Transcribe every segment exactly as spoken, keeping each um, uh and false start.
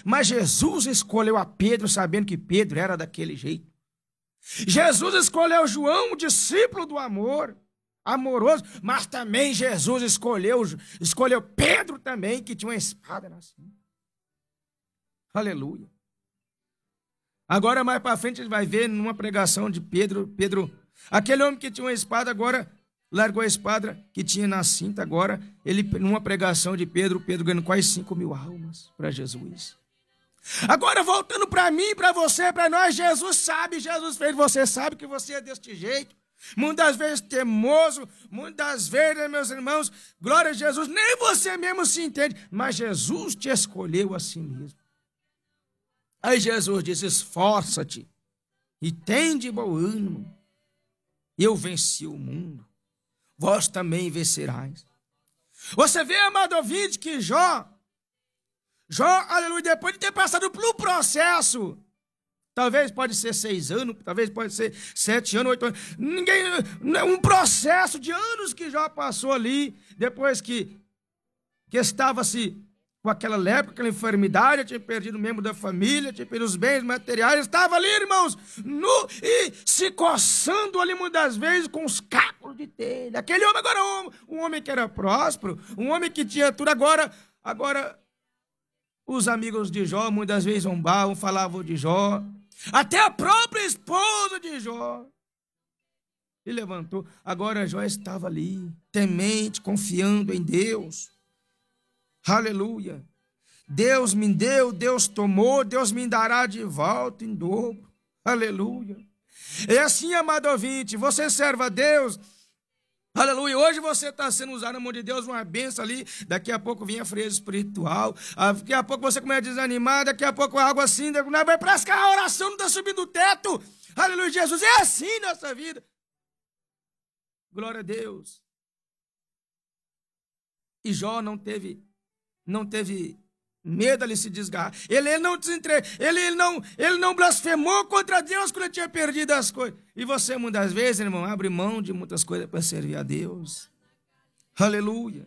Mas Jesus escolheu a Pedro sabendo que Pedro era daquele jeito. Jesus escolheu João, o discípulo do amor, amoroso, mas também Jesus escolheu, escolheu Pedro também, que tinha uma espada na cinta. Aleluia. Agora mais para frente a gente vai ver numa pregação de Pedro, Pedro, aquele homem que tinha uma espada agora largou a espada que tinha na cinta, agora ele numa pregação de Pedro, Pedro ganhando quase cinco mil almas para Jesus. Agora voltando para mim, para você, para nós, Jesus sabe, Jesus fez, você sabe que você é deste jeito. Muitas vezes teimoso, muitas vezes, meus irmãos, glória a Jesus, nem você mesmo se entende, mas Jesus te escolheu a si mesmo. Aí Jesus disse, esforça-te e tem de bom ânimo. Eu venci o mundo, vós também vencerás. Você vê, amado ouvinte, que Jó, Jó, aleluia, depois de ter passado pelo processo, talvez pode ser seis anos, talvez pode ser sete anos, oito anos, ninguém, um processo de anos que Jó passou ali, depois que, que estava-se com aquela lepra, aquela enfermidade, tinha perdido um membro da família, tinha perdido os bens materiais, estava ali, irmãos, nu e se coçando ali muitas vezes com os cacos de telha. Aquele homem agora, um, um homem que era próspero, um homem que tinha tudo, agora, agora os amigos de Jó muitas vezes zombavam, falavam de Jó, até a própria esposa de Jó. E levantou, agora Jó estava ali, temente, confiando em Deus. Aleluia. Deus me deu, Deus tomou, Deus me dará de volta em dobro. Aleluia. É assim, amado ouvinte, você serve a Deus. Aleluia. Hoje você está sendo usado na mão de Deus, uma benção ali. Daqui a pouco vem a frieza espiritual. Daqui a pouco você começa a desanimar. Daqui a pouco algo assim. Parece que a oração não está subindo o teto. Aleluia. Jesus é assim nessa vida. Glória a Deus. E Jó não teve não teve medo de se desgarrar. Ele, ele, não desentre... ele, ele, não, ele não blasfemou contra Deus quando ele tinha perdido as coisas. E você, muitas vezes, irmão, abre mão de muitas coisas para servir a Deus. Aleluia.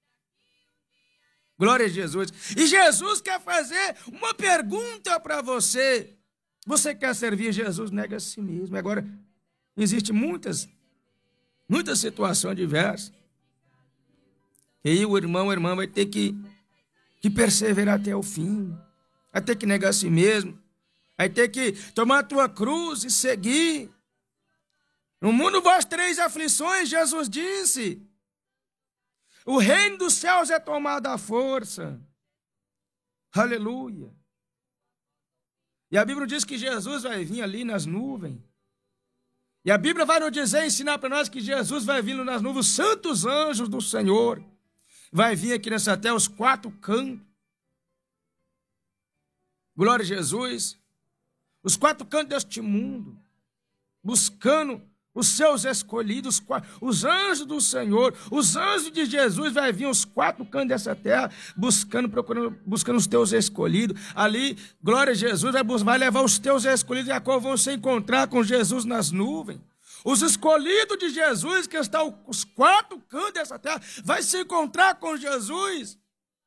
Glória a Jesus. E Jesus quer fazer uma pergunta para você. Você quer servir Jesus? Nega a si mesmo. Agora, existem muitas, muitas situações diversas. E aí o irmão, a irmã vai ter que que perseverar até o fim, vai ter que negar a si mesmo, vai ter que tomar a tua cruz e seguir. No mundo vós tereis aflições, Jesus disse. O reino dos céus é tomado à força. Aleluia. E a Bíblia diz que Jesus vai vir ali nas nuvens. E a Bíblia vai nos dizer, ensinar para nós que Jesus vai vir nas nuvens, os santos anjos do Senhor. Vai vir aqui nessa terra os quatro cantos. Glória a Jesus. Os quatro cantos deste mundo. Buscando os seus escolhidos. Os anjos do Senhor. Os anjos de Jesus vai vir os quatro cantos dessa terra. Buscando, procurando, buscando os teus escolhidos. Ali, glória a Jesus, vai, vai levar os teus escolhidos. E a qual vão se encontrar com Jesus nas nuvens. Os escolhidos de Jesus, que estão os quatro cantos dessa terra, vai se encontrar com Jesus.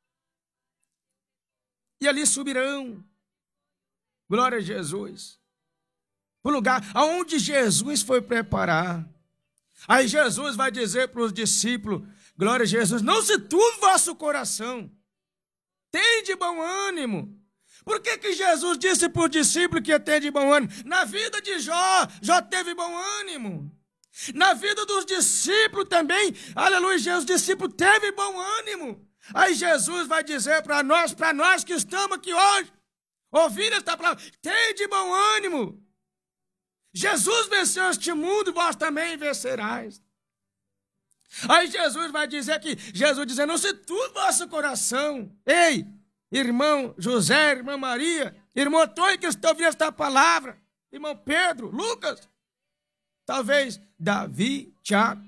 E ali subirão. Glória a Jesus. O lugar aonde Jesus foi preparar. Aí Jesus vai dizer para os discípulos, glória a Jesus, não se turbe o vosso coração. Tem de bom ânimo. Por que que Jesus disse para o discípulo que ia ter de bom ânimo? Na vida de Jó, Jó teve bom ânimo. Na vida dos discípulos também, aleluia, Jesus, discípulo teve bom ânimo. Aí Jesus vai dizer para nós, para nós que estamos aqui hoje, ouvindo esta palavra, tem de bom ânimo. Jesus venceu este mundo, vós também vencerás. Aí Jesus vai dizer que, Jesus dizendo, não se turbe o vosso coração. Ei, irmão José, irmã Maria, irmão Antônio que está ouvindo esta palavra, irmão Pedro, Lucas, talvez Davi, Tiago,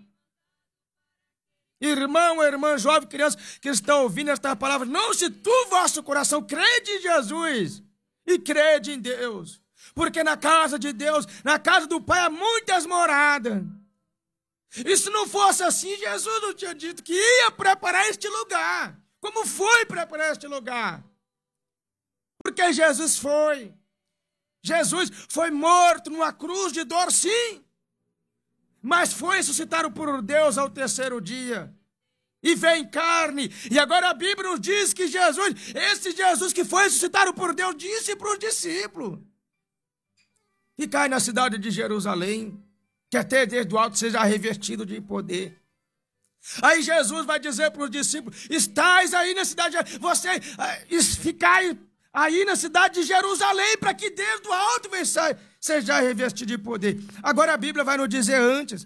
irmão, irmã, jovem, criança que estão ouvindo esta palavra, não se turbe o vosso coração, crede em Jesus e crede em Deus, porque na casa de Deus, na casa do Pai há muitas moradas. E se não fosse assim, Jesus não tinha dito que ia preparar este lugar. Como foi preparar este lugar? Porque que Jesus foi. Jesus foi morto numa cruz de dor, sim, mas foi ressuscitado por Deus ao terceiro dia. E veio em carne. E agora a Bíblia nos diz que Jesus, esse Jesus que foi ressuscitado por Deus, disse para os discípulos: ficai na cidade de Jerusalém, que até desde o alto seja revestido de poder. Aí Jesus vai dizer para os discípulos: estais aí na cidade, você, ficai aí na cidade de Jerusalém, para que desde o alto seja revestido de poder. Agora a Bíblia vai nos dizer antes.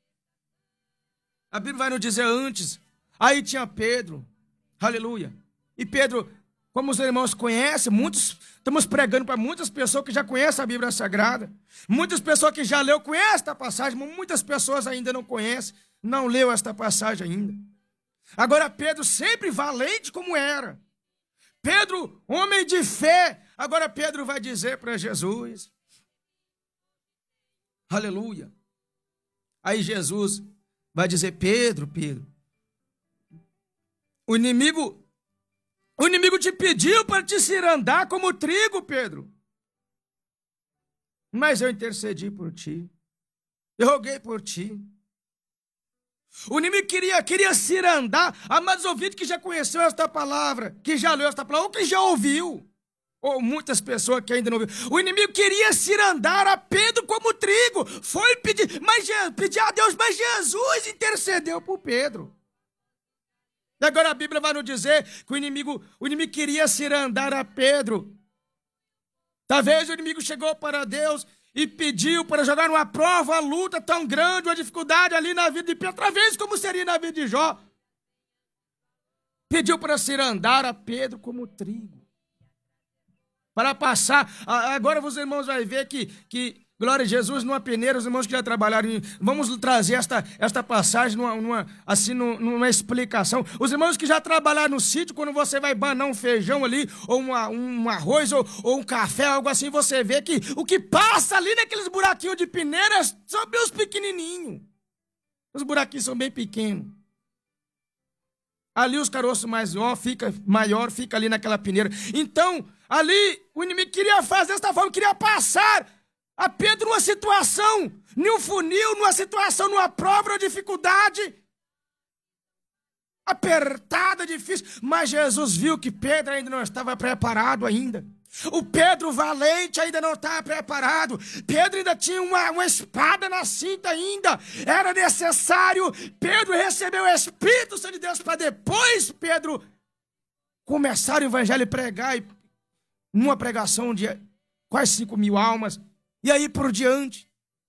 A Bíblia vai nos dizer antes. Aí tinha Pedro, aleluia. E Pedro, como os irmãos conhecem, muitos, estamos pregando para muitas pessoas que já conhecem a Bíblia Sagrada. Muitas pessoas que já leu, conhecem esta passagem, mas muitas pessoas ainda não conhecem, não leu esta passagem ainda. Agora Pedro, sempre valente como era. Pedro, homem de fé. Agora Pedro vai dizer para Jesus, aleluia. Aí Jesus vai dizer: Pedro, Pedro, o inimigo, o inimigo te pediu para te cirandar como trigo, Pedro. Mas eu intercedi por ti. Eu roguei por ti. O inimigo queria, queria cirandar. Amados ouvintes que já conheceu esta palavra, que já leu esta palavra, ou que já ouviu, ou muitas pessoas que ainda não ouviram. O inimigo queria cirandar a Pedro como trigo. Foi pedir, mas pedir a Deus, mas Jesus intercedeu por Pedro. E agora a Bíblia vai nos dizer que o inimigo, o inimigo queria cirandar a Pedro. Talvez o inimigo chegou para Deus e pediu para jogar uma prova, uma luta tão grande, uma dificuldade ali na vida de Pedro, talvez como seria na vida de Jó. Pediu para cirandar a Pedro como trigo. Para passar, agora os irmãos vão ver que, que glória a Jesus, numa peneira, os irmãos que já trabalharam, vamos trazer esta, esta passagem numa, numa, assim, numa explicação. Os irmãos que já trabalharam no sítio, quando você vai banar um feijão ali, ou uma, um arroz, ou, ou um café, algo assim, você vê que o que passa ali naqueles buraquinhos de peneira são bem os pequenininhos. Os buraquinhos são bem pequenos. Ali os caroços maior fica, maior fica ali naquela peneira. Então, ali o inimigo queria fazer desta forma, queria passar a Pedro numa situação, num funil, numa situação, numa prova, numa dificuldade apertada, difícil. Mas Jesus viu que Pedro ainda não estava preparado ainda. O Pedro valente ainda não estava preparado. Pedro ainda tinha uma, uma espada na cinta ainda. Era necessário Pedro receber o Espírito Santo de Deus para depois Pedro começar o evangelho e pregar, e, numa pregação de quase cinco mil almas. E aí por diante.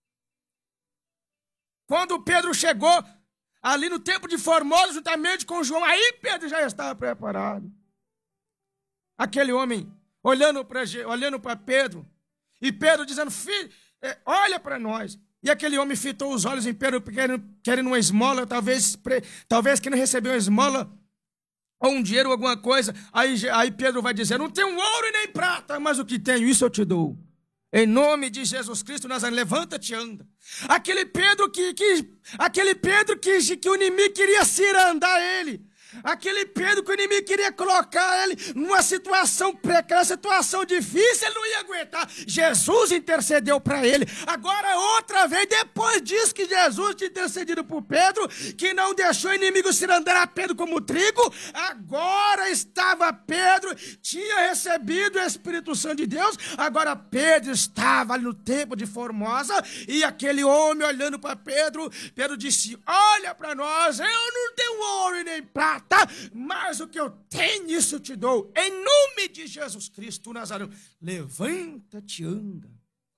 Quando Pedro chegou ali no templo de Formosa, juntamente com João, aí Pedro já estava preparado. Aquele homem olhando para olhando para Pedro, e Pedro dizendo: filho, é, olha para nós. E aquele homem fitou os olhos em Pedro, querendo, querendo uma esmola, talvez, talvez querendo receber uma esmola, ou um dinheiro, alguma coisa. Aí, aí Pedro vai dizer: não tenho ouro e nem prata, mas o que tenho, isso eu te dou. Em nome de Jesus Cristo Nazareno, levanta-te e anda. Aquele Pedro que, que, aquele Pedro que, que o inimigo queria cirandar ele. Aquele Pedro que o inimigo queria colocar ele numa situação precária, situação difícil, ele não ia aguentar. Jesus intercedeu para ele. Agora, outra vez, depois disso que Jesus tinha intercedido por Pedro, que não deixou o inimigo cirandar a Pedro como trigo, agora estava Pedro, tinha recebido o Espírito Santo de Deus, agora Pedro estava ali no templo de Formosa, e aquele homem olhando para Pedro, Pedro disse: olha para nós, eu não tenho ouro e nem prata, mas o que eu tenho, isso eu te dou. Em nome de Jesus Cristo Nazareno, levanta-te e anda.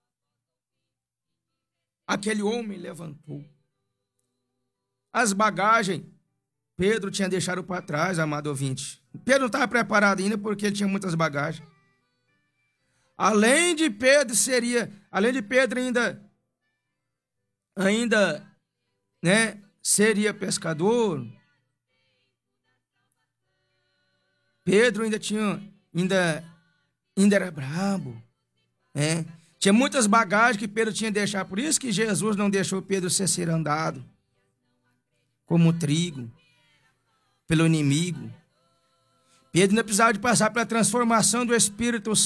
Aquele homem levantou. As bagagens, Pedro tinha deixado para trás, amado ouvinte. Pedro não estava preparado ainda porque ele tinha muitas bagagens. Além de Pedro seria, além de Pedro ainda, ainda, né, seria pescador. Pedro ainda tinha, ainda, ainda era brabo, né? Tinha muitas bagagens que Pedro tinha que deixar, por isso que Jesus não deixou Pedro ser cirandado como trigo pelo inimigo. Pedro ainda precisava de passar pela transformação do Espírito